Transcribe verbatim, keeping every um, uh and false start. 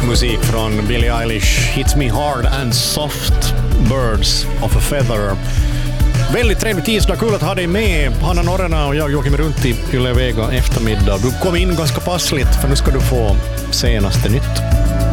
musik från Billie Eilish, Hits Me Hard and Soft, Birds of a Feather. Väldigt trevlig tisdag, kul att ha dig med. Hanna Norrena och jag, Joakim runt i Yle Vega eftermiddag. Du kom in ganska passligt för nu ska du få senaste nytt.